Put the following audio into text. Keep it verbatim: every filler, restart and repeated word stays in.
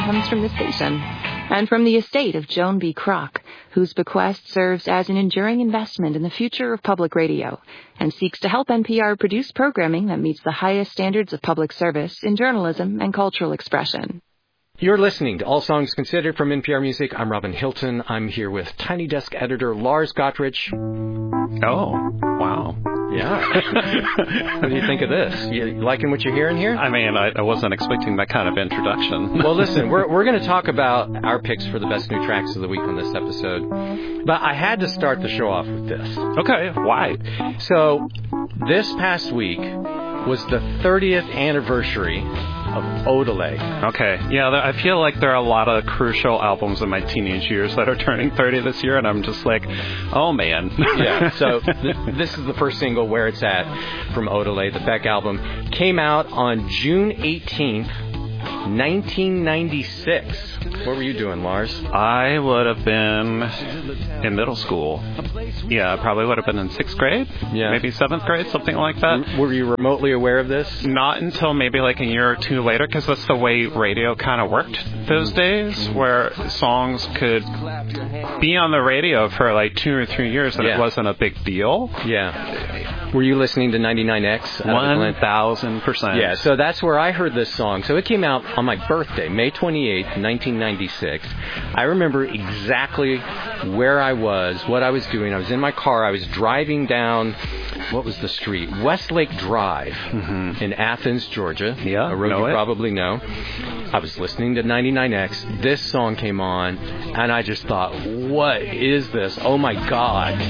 comes from the station and from the estate of Joan B. Kroc, whose bequest serves as an enduring investment in the future of public radio and seeks to help N P R produce programming that meets the highest standards of public service in journalism and cultural expression. You're listening to All Songs Considered from N P R Music. I'm Robin Hilton. I'm here with Tiny Desk editor Lars Gottrich. Oh, wow. Yeah. What do you think of this? You liking what you're hearing here? I mean, I, I wasn't expecting that kind of introduction. Well, listen, we're we're going to talk about our picks for the best new tracks of the week on this episode. But I had to start the show off with this. Okay, why? So, this past week was the thirtieth anniversary of Odelay. Okay. Yeah, I feel like there are a lot of crucial albums in my teenage years that are turning thirty this year, and I'm just like, oh, man. Yeah, so th- this is the first single, Where It's At, from Odelay. The Beck album came out on June eighteenth, nineteen ninety-six. What were you doing, Lars? I would have been in middle school. Yeah, I probably would have been in sixth grade. Yeah. Maybe seventh grade, something like that. Were you remotely aware of this? Not until maybe like a year or two later, because that's the way radio kind of worked those days, where songs could be on the radio for like two or three years and yeah. it wasn't a big deal. Yeah. Were you listening to ninety-nine X? One thousand percent. Yeah, so that's where I heard this song. So it came out on my birthday, May twenty-eighth, nineteen ninety-six. I remember exactly where I was, what I was doing. I was in my car. I was driving down, what was the street? Westlake Drive mm-hmm. in Athens, Georgia. Yeah, a road you it. probably know. I was listening to ninety-nine X. This song came on, and I just thought, what is this? Oh, my God.